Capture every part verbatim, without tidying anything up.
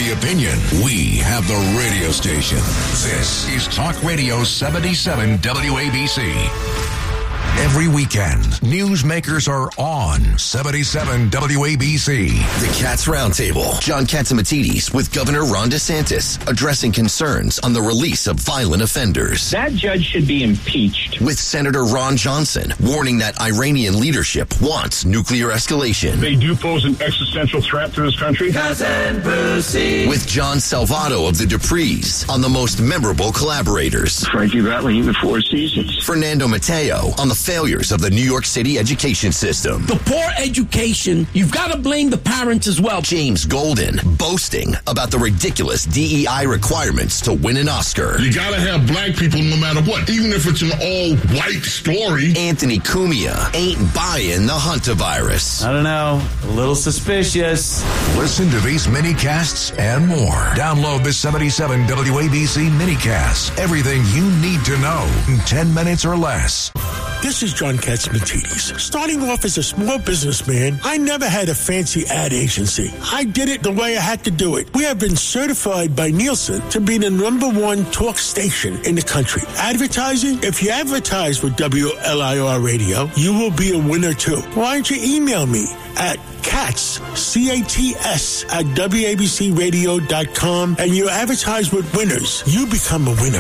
the opinion. We have the radio station. This is Talk Radio seventy-seven W A B C. Every weekend, newsmakers are on seventy-seven W A B C. The Cats Roundtable. John Catsimatidis with Governor Ron DeSantis addressing concerns on the release of violent offenders. That judge should be impeached. With Senator Ron Johnson warning that Iranian leadership wants nuclear escalation. They do pose an existential threat to this country. Cousin Brucey. With John Salvato of the Duprees on the most memorable collaborators. Frankie Valli in the Four Seasons. Fernando Mateo on the failures of the New York City education system. The poor education, you've got to blame the parents as well. James Golden boasting about the ridiculous D E I requirements to win an Oscar. You gotta have black people no matter what, even if it's an all-white story. Anthony Cumia ain't buying the hantavirus. I don't know, a little suspicious. Listen to these mini-casts and more. Download the seventy-seven W A B C mini-cast. Everything you need to know in ten minutes or less. This is John Catsimatidis. Starting off as a small businessman, I never had a fancy ad agency. I did it the way I had to do it. We have been certified by Nielsen to be the number one talk station in the country. Advertising? If you advertise with W L I R Radio, you will be a winner too. Why don't you email me at Cats, C A T S, at W A B C radio dot com and you advertise with winners. You become a winner.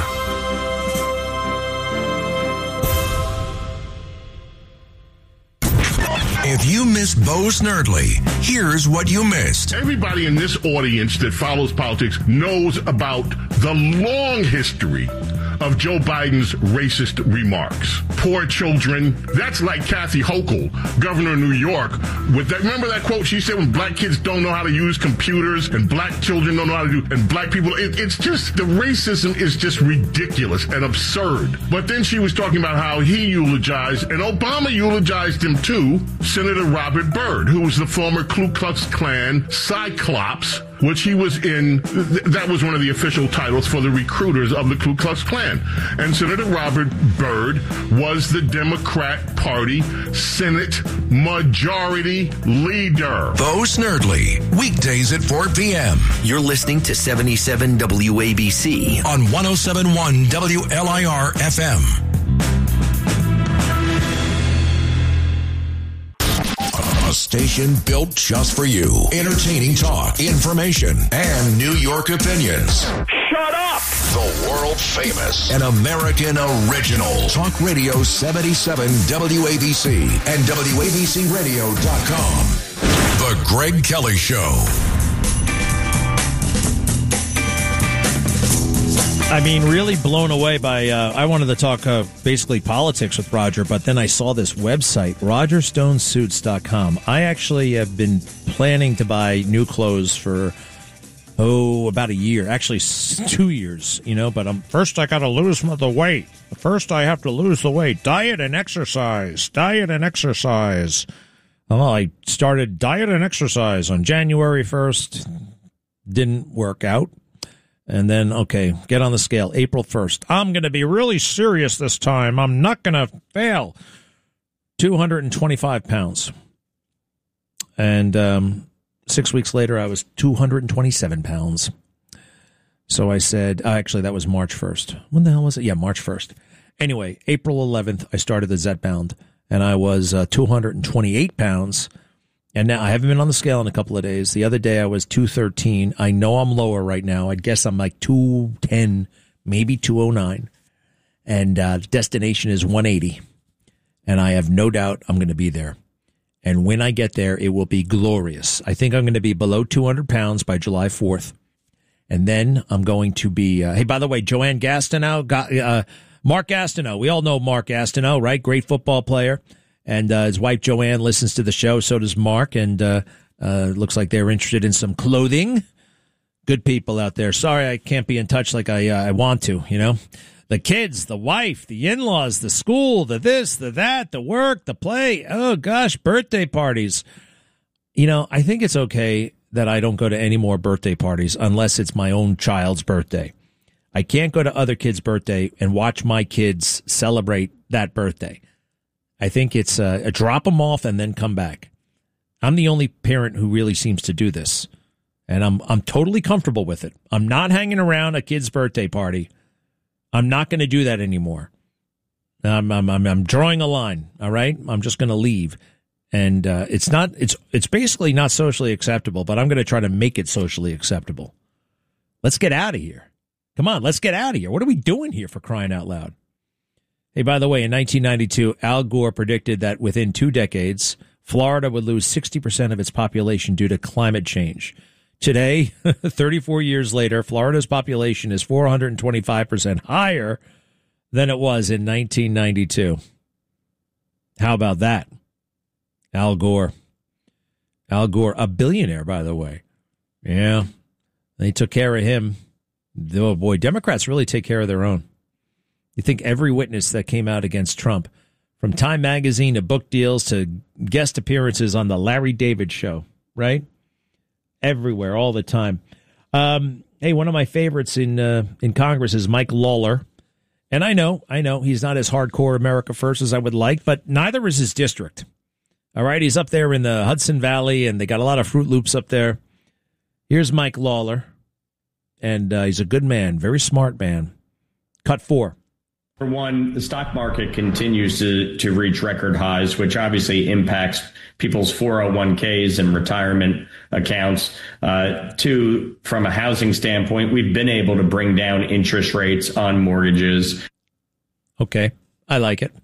If you missed Bo Snerdley, here's what you missed. Everybody in this audience that follows politics knows about the long history of Joe Biden's racist remarks. Poor children. That's like Kathy Hochul, governor of New York. With that, remember that quote she said when black kids don't know how to use computers and black children don't know how to do, and black people, it, it's just, the racism is just ridiculous and absurd. But then she was talking about how he eulogized, and Obama eulogized him too, Senator Robert Byrd, who was the former Ku Klux Klan Cyclops, which he was in, th- that was one of the official titles for the recruiters of the Ku Klux Klan. And Senator Robert Byrd was the Democrat Party Senate Majority Leader. Bo Snerdley, weekdays at four p.m. You're listening to seventy-seven W A B C on one oh seven point one W L I R F M. A station built just for you. Entertaining talk, information, and New York opinions. Shut up! The world famous and American original. Talk Radio seventy-seven W A B C and W A B C radio dot com. The Greg Kelly Show. I mean, really blown away by, uh, I wanted to talk uh, basically politics with Roger, but then I saw this website, roger stone suits dot com. I actually have been planning to buy new clothes for, oh, about a year. Actually, two years, you know, but um, first I got to lose the weight. First I have to lose the weight. Diet and exercise. Diet and exercise. Well, I started diet and exercise on January first. Didn't work out. And then, okay, get on the scale. April first. I'm going to be really serious this time. I'm not going to fail. two hundred twenty-five pounds. And um, six weeks later, I was two hundred twenty-seven pounds. So I said, uh, actually, that was March first. When the hell was it? Yeah, March first. Anyway, April eleventh, I started the Zetbound, and I was uh, two hundred twenty-eight pounds. And now I haven't been on the scale in a couple of days. The other day I was two thirteen. I know I'm lower right now. I guess I'm like two ten, maybe two oh nine. And uh, the destination is one eighty. And I have no doubt I'm going to be there. And when I get there, it will be glorious. I think I'm going to be below two hundred pounds by July fourth. And then I'm going to be, uh, hey, by the way, Joanne Gastineau, got, uh, Mark Gastineau. We all know Mark Gastineau, right? Great football player. And uh, his wife, Joanne, listens to the show. So does Mark. And uh, uh, looks like they're interested in some clothing. Good people out there. Sorry I can't be in touch like I uh, I want to, you know. The kids, the wife, the in-laws, the school, the this, the that, the work, the play. Oh, gosh, birthday parties. You know, I think it's okay that I don't go to any more birthday parties unless it's my own child's birthday. I can't go to other kids' birthday and watch my kids celebrate that birthday. I think it's uh, a drop them off and then come back. I'm the only parent who really seems to do this. And I'm I'm totally comfortable with it. I'm not hanging around a kid's birthday party. I'm not going to do that anymore. I'm, I'm I'm I'm drawing a line. All right, I'm just going to leave, and uh, it's not it's it's basically not socially acceptable. But I'm going to try to make it socially acceptable. Let's get out of here. Come on, let's get out of here. What are we doing here, for crying out loud? Hey, by the way, in nineteen ninety-two, Al Gore predicted that within two decades, Florida would lose sixty percent of its population due to climate change. Today, thirty-four years later, Florida's population is four hundred twenty-five percent higher than it was in nineteen ninety-two. How about that? Al Gore. Al Gore, a billionaire, by the way. Yeah, they took care of him. Oh, boy, Democrats really take care of their own. You think every witness that came out against Trump, from Time Magazine to book deals to guest appearances on the Larry David Show, right? Everywhere, all the time. Um, hey, one of my favorites in uh, in Congress is Mike Lawler. And I know, I know, he's not as hardcore America First as I would like, but neither is his district. All right, he's up there in the Hudson Valley, and they got a lot of Fruit Loops up there. Here's Mike Lawler, and uh, he's a good man, very smart man. Cut four. For one, the stock market continues to, to reach record highs, which obviously impacts people's four oh one k's and retirement accounts. Uh, two, from a housing standpoint, we've been able to bring down interest rates on mortgages. Okay, I like it.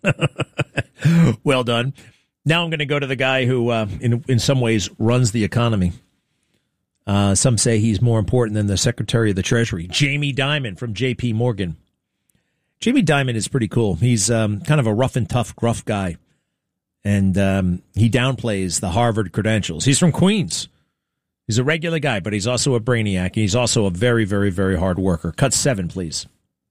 Well done. Now I'm going to go to the guy who, uh, in in some ways, runs the economy. Uh, some say he's more important than the Secretary of the Treasury, Jamie Dimon from J P Morgan. Jamie Dimon is pretty cool. He's um, kind of a rough and tough, gruff guy. And um, he downplays the Harvard credentials. He's from Queens. He's a regular guy, but he's also a brainiac. He's also a very, very, very hard worker. Cut seven, please.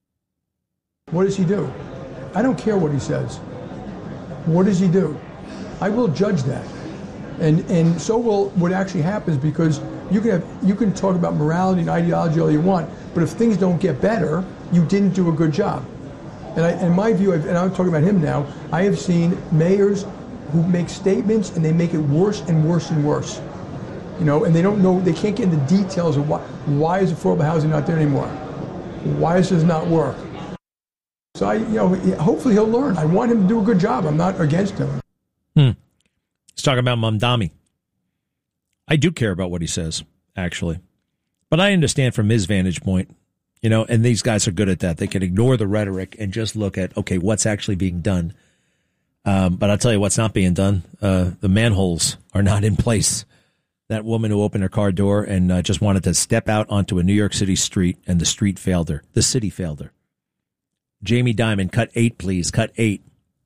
What does he do? I don't care what he says. What does he do? I will judge that. And and so will what actually happens, because you can have you can talk about morality and ideology all you want, but if things don't get better, you didn't do a good job. And I, in my view, and I'm talking about him now, I have seen mayors who make statements and they make it worse and worse and worse. You know, and they don't know, they can't get into details of why, why is affordable housing not there anymore? Why does this not work? So I, you know, hopefully he'll learn. I want him to do a good job. I'm not against him. Hmm. He's talking about Mamdani. I do care about what he says, actually. But I understand from his vantage point. You know, and these guys are good at that. They can ignore the rhetoric and just look at, okay, what's actually being done. Um, but I'll tell you what's not being done. Uh, the manholes are not in place. That woman who opened her car door and uh, just wanted to step out onto a New York City street, and the street failed her. The city failed her. Jamie Dimon, cut eight, please. Cut eight.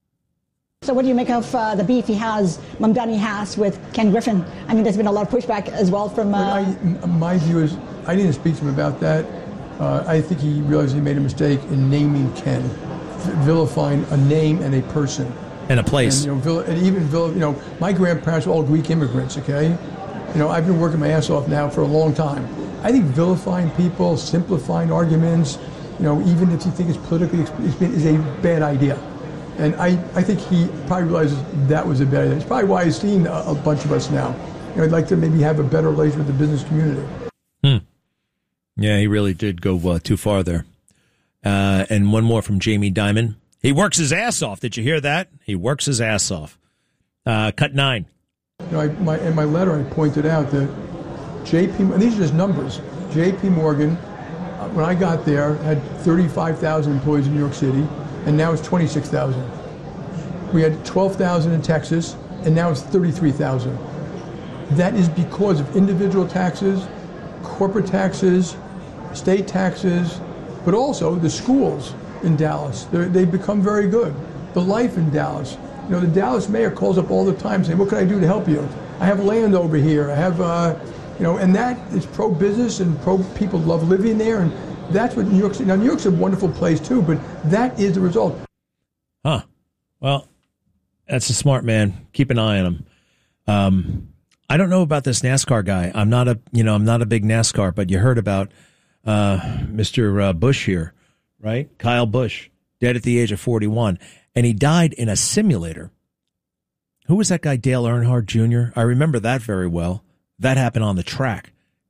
So what do you make of uh, the beef he has, Mamdani has, with Ken Griffin? I mean, there's been a lot of pushback as well from... Uh... I, my view is, I didn't speak to him about that. Uh, I think he realized he made a mistake in naming Ken, vilifying a name and a person. And a place. And, you know, vil- and even, vil- you know, my grandparents were all Greek immigrants, okay? You know, I've been working my ass off now for a long time. I think vilifying people, simplifying arguments, you know, even if you think it's politically expedient, is a bad idea. And I, I think he probably realizes that was a bad idea. It's probably why he's seen a, a bunch of us now. You know, I'd like to maybe have a better relation with the business community. Hmm. Yeah, he really did go uh, too far there. Uh, and one more from Jamie Dimon. He works his ass off. Did you hear that? He works his ass off. Uh, cut nine. You know, I, my, in my letter, I pointed out that J P, and these are just numbers. J P Morgan, uh, when I got there, had thirty-five thousand employees in New York City, and now it's twenty-six thousand. We had twelve thousand in Texas, and now it's thirty-three thousand. That is because of individual taxes, corporate taxes, state taxes, but also the schools in Dallas. They're, they've become very good. The life in Dallas. You know, the Dallas mayor calls up all the time saying, what can I do to help you? I have land over here. I have, uh, you know, and that is pro-business and pro-people love living there. And that's what New York City, now New York's a wonderful place too, but that is the result. Huh. Well, that's a smart man. Keep an eye on him. Um, I don't know about this NASCAR guy. I'm not a, you know, I'm not a big NASCAR, but you heard about uh, Mister Uh, Busch here, right? Kyle Busch, dead at the age of forty-one, and he died in a simulator. Who was that guy, Dale Earnhardt Junior? I remember that very well. That happened on the track.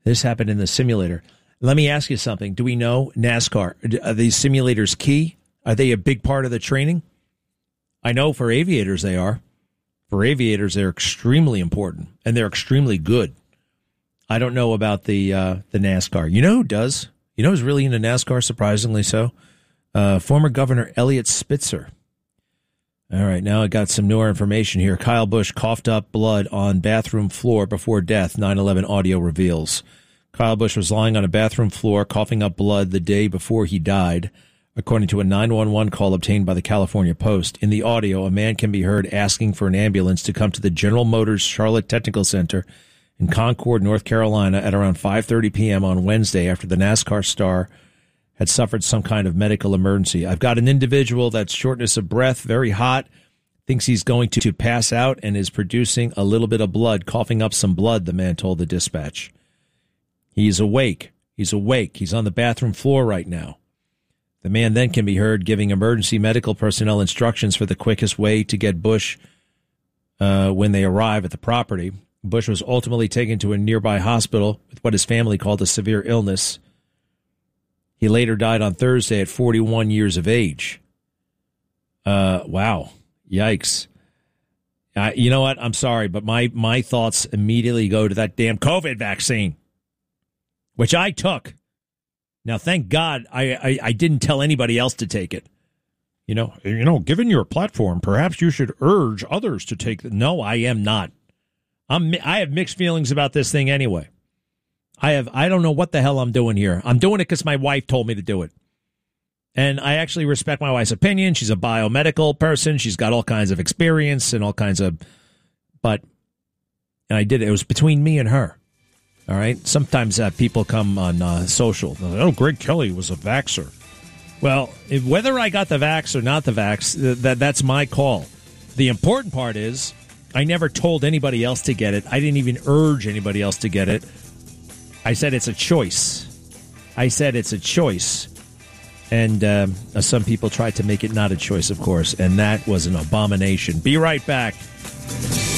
This happened in the simulator. Let me ask you something. Do we know NASCAR? Are these simulators key? Are they a big part of the training? I know for aviators they are. For aviators, they're extremely important, and they're extremely good. I don't know about the uh, the NASCAR. You know who does? You know who's really into NASCAR, surprisingly so? Uh, former Governor Eliot Spitzer. All right, now I got some newer information here. Kyle Busch coughed up blood on bathroom floor before death, nine eleven audio reveals. Kyle Busch was lying on a bathroom floor, coughing up blood the day before he died, according to a nine one one call obtained by the California Post. In the audio, a man can be heard asking for an ambulance to come to the General Motors Charlotte Technical Center in Concord, North Carolina at around five thirty p.m. on Wednesday after the NASCAR star had suffered some kind of medical emergency. I've got an individual that's shortness of breath, very hot, thinks he's going to, to pass out and is producing a little bit of blood, coughing up some blood, the man told the dispatch. He's awake. He's awake. He's on the bathroom floor right now. The man then can be heard giving emergency medical personnel instructions for the quickest way to get Busch uh, when they arrive at the property. Busch was ultimately taken to a nearby hospital with what his family called a severe illness. He later died on Thursday at forty-one years of age. Uh, wow. Yikes. Uh, you know what? I'm sorry, but my, my thoughts immediately go to that damn COVID vaccine, which I took. Now, thank God I, I, I didn't tell anybody else to take it. You know, you know, given your platform, perhaps you should urge others to take it. No, I am not. I'm I have mixed feelings about this thing anyway. I have I don't know what the hell I'm doing here. I'm doing it because my wife told me to do it. And I actually respect my wife's opinion. She's a biomedical person. She's got all kinds of experience and all kinds of, but, and I did it. It was between me and her. All right. Sometimes uh, people come on uh, social. Like, oh, Greg Kelly was a vaxxer. Well, if, whether I got the vax or not the vax, th- that that's my call. The important part is I never told anybody else to get it. I didn't even urge anybody else to get it. I said it's a choice. I said it's a choice. And um, some people tried to make it not a choice, of course, and that was an abomination. Be right back.